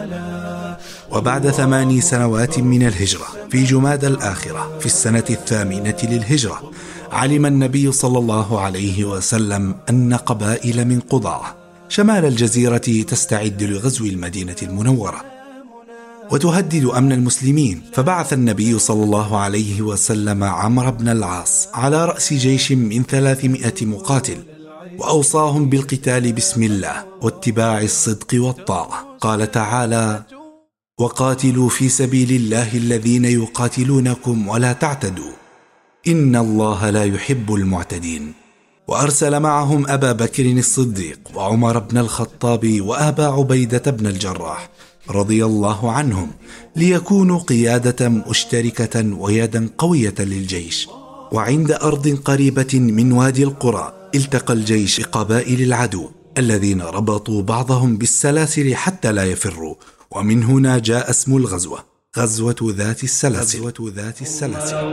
وبعد 8 سنوات من الهجرة في جمادى الآخرة في السنة 8 للهجرة، علم النبي صلى الله عليه وسلم أن قبائل من قضاعة شمال الجزيرة تستعد لغزو المدينة المنورة وتهدد أمن المسلمين، فبعث النبي صلى الله عليه وسلم عمرو بن العاص على رأس جيش من 300 مقاتل، وأوصاهم بالقتال بسم الله واتباع الصدق والطاعة. قال تعالى: وقاتلوا في سبيل الله الذين يقاتلونكم ولا تعتدوا إن الله لا يحب المعتدين. وأرسل معهم أبا بكر الصديق وعمر بن الخطاب وأبا عبيدة بن الجراح رضي الله عنهم ليكونوا قيادة مشتركة ويدا قوية للجيش. وعند أرض قريبة من وادي القرى التقى الجيش بقبائل العدو الذين ربطوا بعضهم بالسلاسل حتى لا يفروا، ومن هنا جاء اسم الغزوة غزوة ذات السلاسل.